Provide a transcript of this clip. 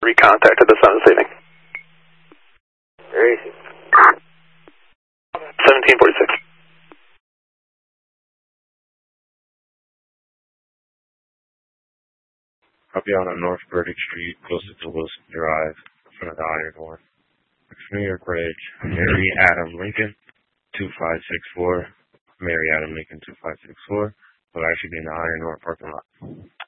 recontacted the sun this evening. Where is he? 1746. I'll be out on North Burdick Street, closer to Wilson Drive, in front of the Iron Ore. New York Bridge, Mary Adam Lincoln, 2564. Mary Adam Lincoln, 2564. Will actually be in the Iron Ore parking lot.